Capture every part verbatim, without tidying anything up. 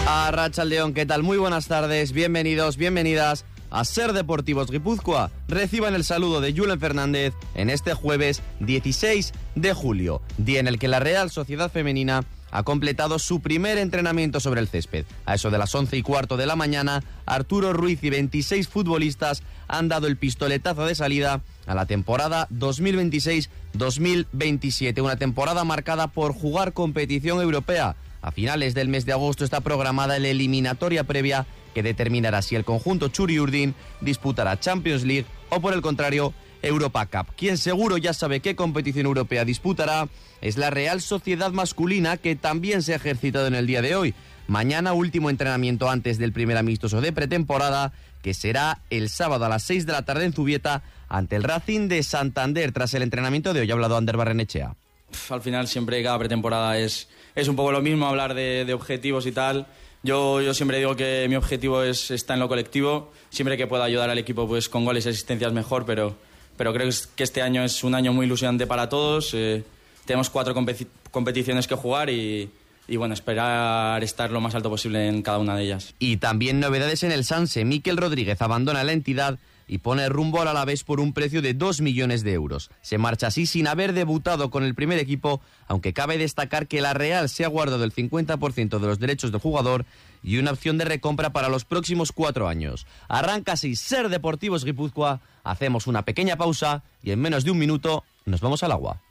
Arratsaldeon, ¿qué tal? Muy buenas tardes, bienvenidos, bienvenidas a Ser Deportivos Guipúzcoa. Reciban el saludo de Julen Fernández en este jueves dieciséis de julio, día en el que la Real Sociedad Femenina ha completado su primer entrenamiento sobre el césped. A eso de las once y cuarto de la mañana, Arturo Ruiz y veintiséis futbolistas han dado el pistoletazo de salida a la temporada dos mil veintiséis dos mil veintisiete, una temporada marcada por jugar competición europea. A finales del mes de agosto está programada la eliminatoria previa que determinará si el conjunto Txuri-Urdin disputará Champions League o, por el contrario, Europa Cup. Quien seguro ya sabe qué competición europea disputará es la Real Sociedad masculina, que también se ha ejercitado en el día de hoy. Mañana, último entrenamiento antes del primer amistoso de pretemporada, que será el sábado a las seis de la tarde en Zubieta ante el Racing de Santander. Tras el entrenamiento de hoy ha hablado Ander Barrenechea. Al final siempre cada pretemporada es, es un poco lo mismo, hablar de, de objetivos y tal. Yo, yo siempre digo que mi objetivo es está en lo colectivo, siempre que pueda ayudar al equipo pues con goles y asistencias mejor, pero, pero creo que este año es un año muy ilusionante para todos. Eh, tenemos cuatro competi- competiciones que jugar y, y bueno, esperar estar lo más alto posible en cada una de ellas. Y también novedades en el Sanse. Mikel Rodríguez abandona la entidad y pone rumbo al Alavés por un precio de dos millones de euros. Se marcha así sin haber debutado con el primer equipo, aunque cabe destacar que la Real se ha guardado el cincuenta por ciento de los derechos del jugador y una opción de recompra para los próximos cuatro años. Arranca así Ser Deportivos Guipúzcoa, hacemos una pequeña pausa y en menos de un minuto nos vamos al agua.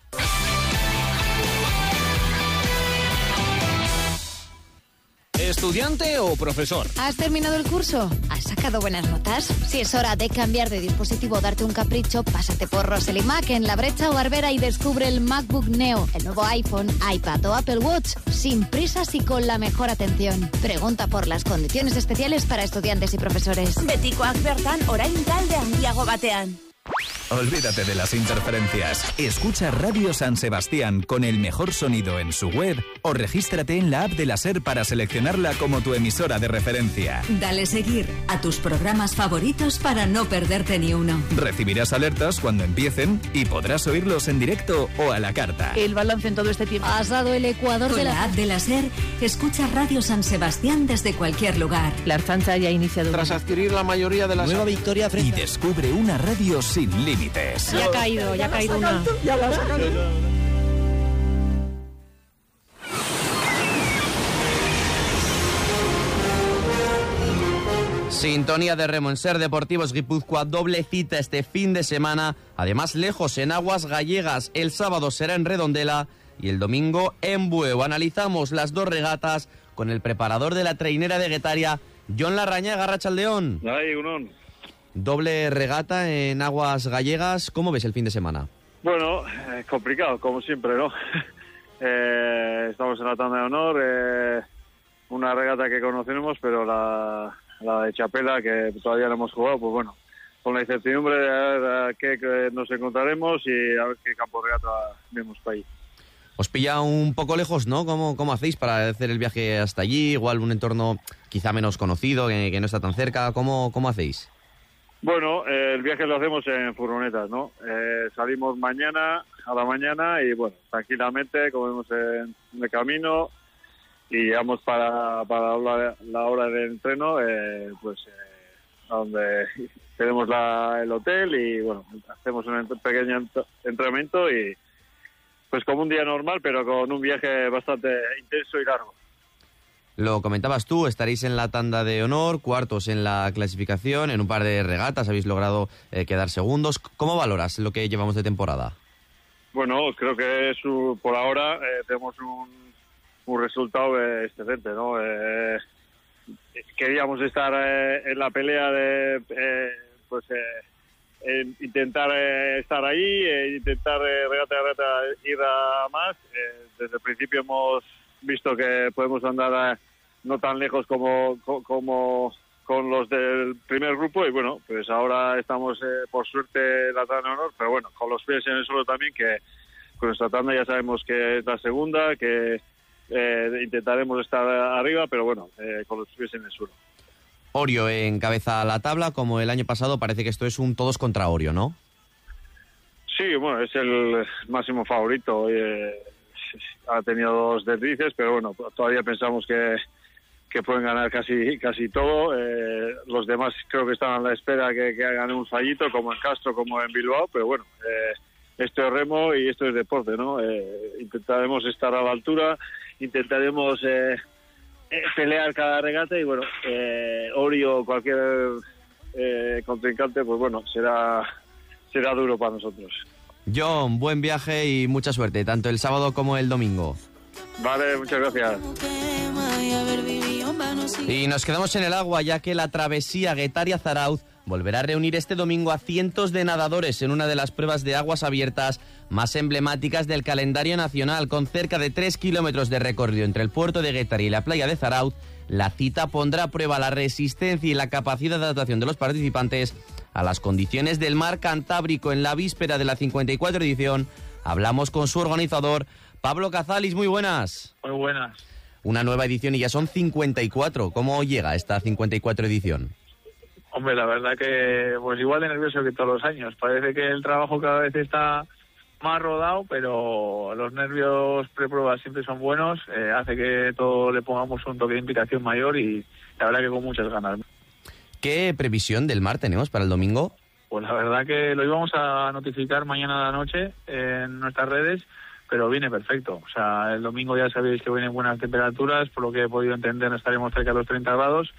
¿Estudiante o profesor? ¿Has terminado el curso? ¿Has sacado buenas notas? Si es hora de cambiar de dispositivo o darte un capricho, pásate por Rosely Mac en La Brecha o Barbera y descubre el MacBook Neo, el nuevo iPhone, iPad o Apple Watch, sin prisas y con la mejor atención. Pregunta por las condiciones especiales para estudiantes y profesores. Betikoak bertan orain talde handiago batean. Olvídate de las interferencias. Escucha Radio San Sebastián con el mejor sonido en su web o regístrate en la app de la SER para seleccionarla como tu emisora de referencia. Dale seguir a tus programas favoritos para no perderte ni uno. Recibirás alertas cuando empiecen y podrás oírlos en directo o a la carta. El balance en todo este tiempo. Has dado el ecuador Con de la... la app de la SER, escucha Radio San Sebastián desde cualquier lugar. La Ertzaintza ya ha iniciado... Tras adquirir la mayoría de las... Nueva victoria frente... Y descubre una radio sin límites. Ya ha caído, ya ha caído una. Ya la has sacado. Sintonía de remo en Ser Deportivos Guipúzcoa, doble cita este fin de semana, además lejos en aguas gallegas. El sábado será en Redondela y el domingo en Bueu. Analizamos las dos regatas con el preparador de la trainera de Guetaria, Jon Larrañaga. Arratsaldeon. Ay, unón. Doble regata en aguas gallegas. ¿Cómo ves el fin de semana? Bueno, eh, complicado, como siempre, ¿no? eh, estamos en la tanda de honor, eh, una regata que conocemos, pero la, la de Chapela, que todavía no hemos jugado, pues bueno, con la incertidumbre de a ver a qué que nos encontraremos y a ver qué campo de regata vemos para ahí. Os pilla un poco lejos, ¿no? ¿Cómo, cómo hacéis para hacer el viaje hasta allí? Igual un entorno quizá menos conocido, que, que no está tan cerca. ¿Cómo, cómo hacéis? Bueno, eh, el viaje lo hacemos en furgonetas, ¿no? Eh, salimos mañana, a la mañana, y bueno, tranquilamente comemos en, en el camino y llegamos para, para la, la hora del entreno, eh, pues eh, a donde tenemos la, el hotel y bueno, hacemos un ent- pequeño ent- entrenamiento y pues como un día normal, pero con un viaje bastante intenso y largo. Lo comentabas tú, estaréis en la tanda de honor, cuartos en la clasificación, en un par de regatas habéis logrado eh, quedar segundos. ¿Cómo valoras lo que llevamos de temporada? Bueno, creo que es, uh, por ahora eh, tenemos un, un resultado eh, excelente, ¿no? Eh, queríamos estar eh, en la pelea de, eh, pues, eh, en intentar eh, estar ahí, eh, intentar eh, regata a regata ir a más. Eh, desde el principio hemos visto que podemos andar a, no tan lejos como, como con los del primer grupo y bueno, pues ahora estamos eh, por suerte en la tanda de honor, pero bueno, con los pies en el suelo también, que con nuestra tanda ya sabemos que es la segunda, que eh, intentaremos estar arriba, pero bueno, eh, con los pies en el suelo. Orio encabeza la tabla, como el año pasado. Parece que esto es un todos contra Orio, ¿no? Sí, bueno, es el máximo favorito. Eh, ha tenido dos deslices, pero bueno, todavía pensamos que, que pueden ganar casi casi todo. Eh, los demás creo que están a la espera que, que hagan un fallito, como en Castro, como en Bilbao, pero bueno, eh, esto es remo y esto es deporte, ¿no? Eh, intentaremos estar a la altura, intentaremos eh, eh, pelear cada regate y bueno, eh, Ori o cualquier eh, contrincante, pues bueno, será será duro para nosotros. John, buen viaje y mucha suerte, tanto el sábado como el domingo. Vale, muchas gracias. Y nos quedamos en el agua, ya que la travesía Guetaria-Zarauz volverá a reunir este domingo a cientos de nadadores en una de las pruebas de aguas abiertas más emblemáticas del calendario nacional. Con cerca de tres kilómetros de recorrido entre el puerto de Guetaria y la playa de Zarauz, la cita pondrá a prueba la resistencia y la capacidad de adaptación de los participantes a las condiciones del mar Cantábrico. En la víspera de la cincuenta y cuatro edición, hablamos con su organizador, Pablo Cazalis. Muy buenas. Muy buenas. Una nueva edición y ya son cincuenta y cuatro. ¿Cómo llega esta cincuenta y cuatro edición? Hombre, la verdad que pues igual de nervioso que todos los años. Parece que el trabajo cada vez está más rodado, pero los nervios pre-pruebas siempre son buenos. Eh, hace que todo le pongamos un toque de implicación mayor y la verdad que con muchas ganas. ¿Qué previsión del mar tenemos para el domingo? Pues la verdad que lo íbamos a notificar mañana a la noche en nuestras redes, pero viene perfecto. O sea, el domingo ya sabéis que vienen buenas temperaturas, por lo que he podido entender estaremos cerca de los treinta grados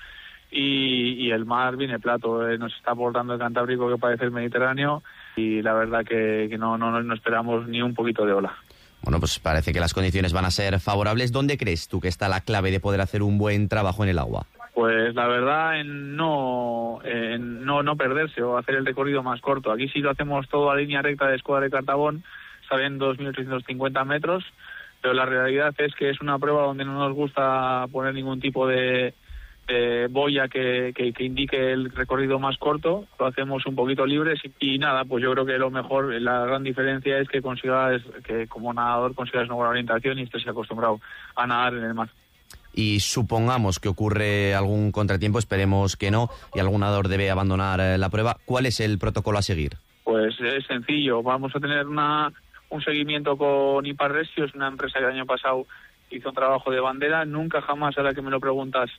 y, y el mar viene plato. Eh, nos está aportando el Cantábrico, que parece el Mediterráneo, y la verdad que, que no, no, no esperamos ni un poquito de ola. Bueno, pues parece que las condiciones van a ser favorables. ¿Dónde crees tú que está la clave de poder hacer un buen trabajo en el agua? Pues la verdad en no en no no perderse o hacer el recorrido más corto. Aquí sí lo hacemos todo a línea recta de Escuadra de Cartabón, salen dos mil ochocientos cincuenta metros, pero la realidad es que es una prueba donde no nos gusta poner ningún tipo de, de boya que, que, que indique el recorrido más corto. Lo hacemos un poquito libres y, y nada, pues yo creo que lo mejor, la gran diferencia es que consigas, que como nadador consigas una buena orientación y estés acostumbrado a nadar en el mar. Y supongamos que ocurre algún contratiempo, esperemos que no, y algún nadador debe abandonar la prueba. ¿Cuál es el protocolo a seguir? Pues es sencillo, vamos a tener una un seguimiento con Ipar Rescue, es una empresa que el año pasado hizo un trabajo de bandera. Nunca jamás, a la que me lo preguntas,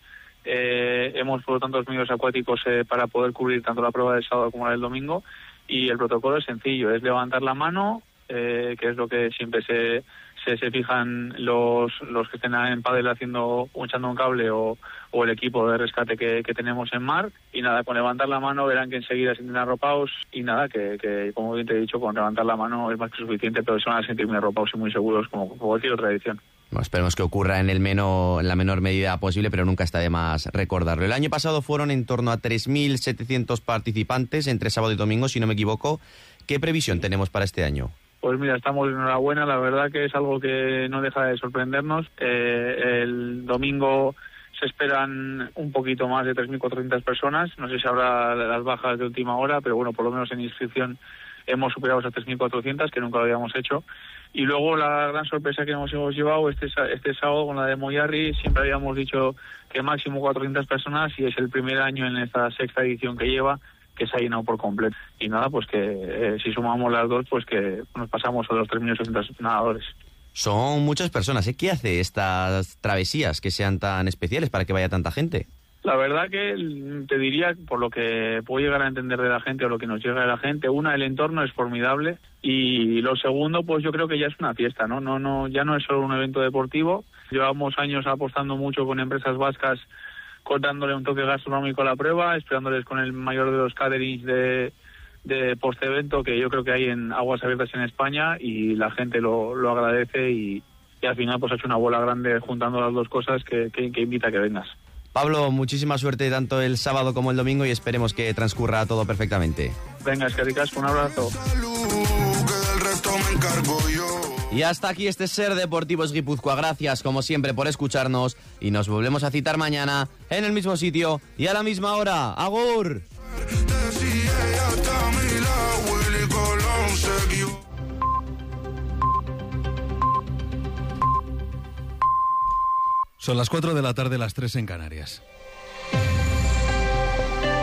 eh, hemos puesto tantos medios acuáticos eh, para poder cubrir tanto la prueba del sábado como la del domingo, y el protocolo es sencillo, es levantar la mano, eh, que es lo que siempre se se, se fijan los los que estén en pádel haciendo echando un cable o, o el equipo de rescate que, que tenemos en mar, y nada, con levantar la mano verán que enseguida se sienten arropados, y nada, que, que como bien te he dicho, con levantar la mano es más que suficiente, pero se van a sentir muy arropados y muy seguros como cualquier otra edición. Bueno, esperemos que ocurra en el menor, en la menor medida posible, pero nunca está de más recordarlo. El año pasado fueron en torno a tres mil setecientos participantes entre sábado y domingo, si no me equivoco. ¿Qué previsión tenemos para este año? Pues mira, estamos en enhorabuena, la verdad que es algo que no deja de sorprendernos. Eh, el domingo se esperan un poquito más de tres mil cuatrocientas personas, no sé si habrá las bajas de última hora, pero bueno, por lo menos en inscripción hemos superado esas tres mil cuatrocientas, que nunca lo habíamos hecho. Y luego la gran sorpresa que nos hemos llevado este, este sábado con la de Moyarri, siempre habíamos dicho que máximo cuatrocientas personas, y es el primer año en esta sexta edición que lleva que se ha llenado por completo. Y nada, pues que eh, si sumamos las dos, pues que nos pasamos a los tres mil ochocientos nadadores. Son muchas personas, ¿eh? ¿Qué hace estas travesías que sean tan especiales para que vaya tanta gente? La verdad que te diría, por lo que puedo llegar a entender de la gente o lo que nos llega de la gente, una, el entorno es formidable, y lo segundo, pues yo creo que ya es una fiesta, ¿no? No, no, ya no es solo un evento deportivo. Llevamos años apostando mucho con empresas vascas, dándole un toque gastronómico a la prueba, esperándoles con el mayor de los caterings de, de post-evento que yo creo que hay en aguas abiertas en España, y la gente lo, lo agradece, y, y al final pues ha hecho una bola grande juntando las dos cosas que, que, que invita a que vengas. Pablo, muchísima suerte tanto el sábado como el domingo, y esperemos que transcurra todo perfectamente. Venga, es que ricasco, un abrazo. Y hasta aquí este Ser Deportivos Guipúzcoa. Gracias, como siempre, por escucharnos, y nos volvemos a citar mañana en el mismo sitio y a la misma hora. ¡Agur! Son las cuatro de la tarde, las tres en Canarias.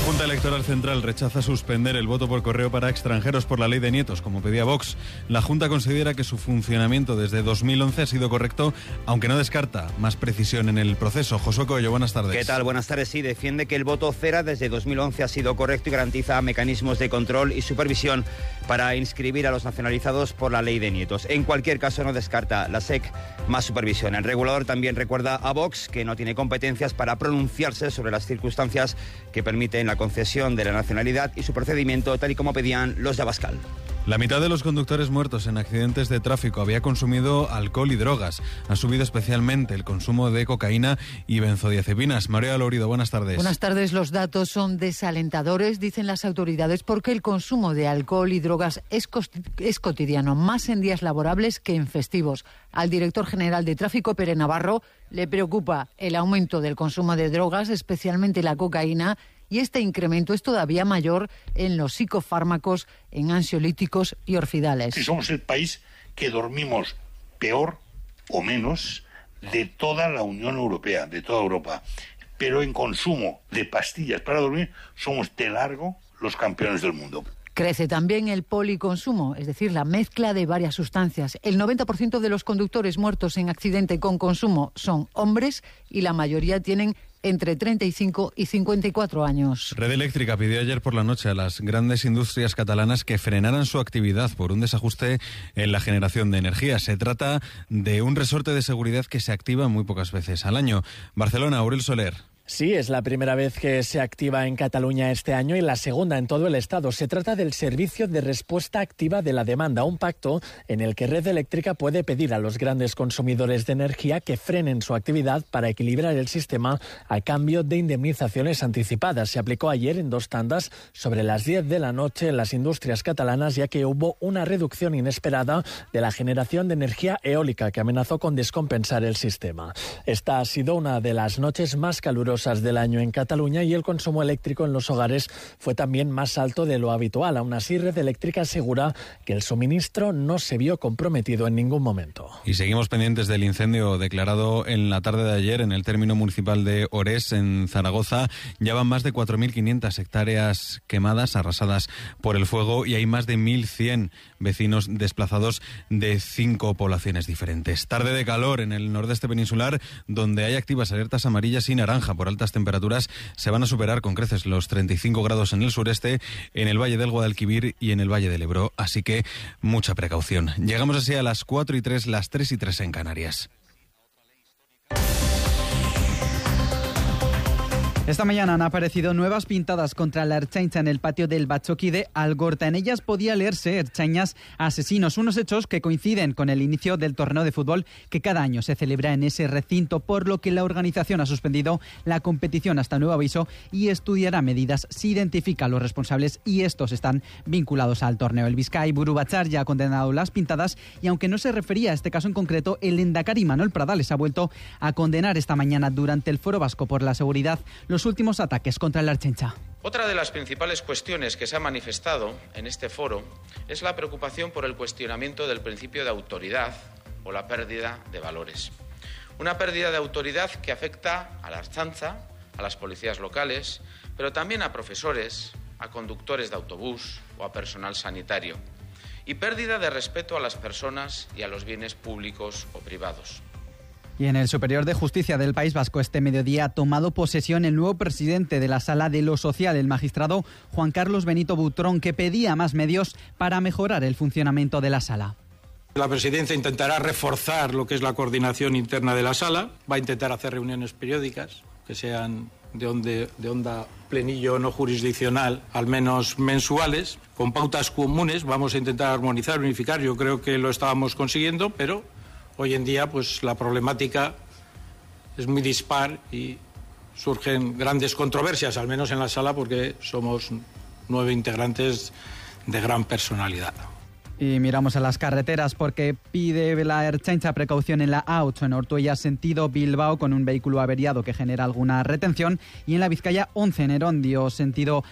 Junta Electoral Central rechaza suspender el voto por correo para extranjeros por la ley de nietos, como pedía Vox. La Junta considera que su funcionamiento desde dos mil once ha sido correcto, aunque no descarta más precisión en el proceso. Josué Coello, buenas tardes. ¿Qué tal? Buenas tardes. Sí, defiende que el voto cera desde dos mil once ha sido correcto y garantiza mecanismos de control y supervisión para inscribir a los nacionalizados por la ley de nietos. En cualquier caso, no descarta la S E C más supervisión. El regulador también recuerda a Vox que no tiene competencias para pronunciarse sobre las circunstancias que permiten la concesión de la nacionalidad y su procedimiento, tal y como pedían los de Abascal. La mitad de los conductores muertos en accidentes de tráfico había consumido alcohol y drogas. Ha subido especialmente el consumo de cocaína y benzodiazepinas. María Lorido, buenas tardes. Buenas tardes. Los datos son desalentadores, dicen las autoridades, porque el consumo de alcohol y drogas es, es cotidiano, más en días laborables que en festivos. Al director general de Tráfico, Pere Navarro, le preocupa el aumento del consumo de drogas, especialmente la cocaína, y este incremento es todavía mayor en los psicofármacos, en ansiolíticos y orfidales. Si somos el país que dormimos peor o menos de toda la Unión Europea, de toda Europa. Pero en consumo de pastillas para dormir somos de largo los campeones del mundo. Crece también el policonsumo, es decir, la mezcla de varias sustancias. El noventa por ciento de los conductores muertos en accidente con consumo son hombres y la mayoría tienen entre treinta y cinco y cincuenta y cuatro años. Red Eléctrica pidió ayer por la noche a las grandes industrias catalanas que frenaran su actividad por un desajuste en la generación de energía. Se trata de un resorte de seguridad que se activa muy pocas veces al año. Barcelona, Aurel Soler. Sí, es la primera vez que se activa en Cataluña este año y la segunda en todo el Estado. Se trata del Servicio de Respuesta Activa de la Demanda, un pacto en el que Red Eléctrica puede pedir a los grandes consumidores de energía que frenen su actividad para equilibrar el sistema a cambio de indemnizaciones anticipadas. Se aplicó ayer en dos tandas sobre las diez de la noche en las industrias catalanas, ya que hubo una reducción inesperada de la generación de energía eólica que amenazó con descompensar el sistema. Esta ha sido una de las noches más calurosas del año en Cataluña y el consumo eléctrico en los hogares fue también más alto de lo habitual. Aún así, Red Eléctrica asegura que el suministro no se vio comprometido en ningún momento. Y seguimos pendientes del incendio declarado en la tarde de ayer en el término municipal de Orés, en Zaragoza. Ya van más de cuatro mil quinientas hectáreas quemadas, arrasadas por el fuego, y hay más de mil cien vecinos desplazados de cinco poblaciones diferentes. Tarde de calor en el nordeste peninsular, donde hay activas alertas amarillas y naranja por altas temperaturas. Se van a superar con creces los treinta y cinco grados en el sureste, en el Valle del Guadalquivir y en el Valle del Ebro, así que mucha precaución. Llegamos así a las cuatro y tres, las tres y tres en Canarias. Esta mañana han aparecido nuevas pintadas contra la Ertzaintza en el patio del Batzoki de Algorta. En ellas podía leerse Ertzainas asesinos, unos hechos que coinciden con el inicio del torneo de fútbol que cada año se celebra en ese recinto, por lo que la organización ha suspendido la competición hasta nuevo aviso y estudiará medidas si identifica a los responsables y estos están vinculados al torneo. El Bizkai Buru Batzar ya ha condenado las pintadas y aunque no se refería a este caso en concreto, el lehendakari Manuel Pradales ha vuelto a condenar esta mañana durante el Foro Vasco por la Seguridad los últimos ataques contra la Ertzaintza. Otra de las principales cuestiones que se ha manifestado en este foro es la preocupación por el cuestionamiento del principio de autoridad o la pérdida de valores. Una pérdida de autoridad que afecta a la Ertzaintza, a las policías locales, pero también a profesores, a conductores de autobús o a personal sanitario. Y pérdida de respeto a las personas y a los bienes públicos o privados. Y en el Superior de Justicia del País Vasco este mediodía ha tomado posesión el nuevo presidente de la Sala de lo Social, el magistrado Juan Carlos Benito Butrón, que pedía más medios para mejorar el funcionamiento de la Sala. La presidencia intentará reforzar lo que es la coordinación interna de la Sala, va a intentar hacer reuniones periódicas que sean de, onde, de onda plenillo no jurisdiccional, al menos mensuales, con pautas comunes. Vamos a intentar armonizar, unificar, yo creo que lo estábamos consiguiendo, pero hoy en día, pues la problemática es muy dispar y surgen grandes controversias, al menos en la Sala, porque somos nueve integrantes de gran personalidad. Y miramos a las carreteras porque pide la Ertzaintza precaución en la A ocho en Ortuella sentido Bilbao con un vehículo averiado que genera alguna retención, y en la Vizcaya once en Erondio sentido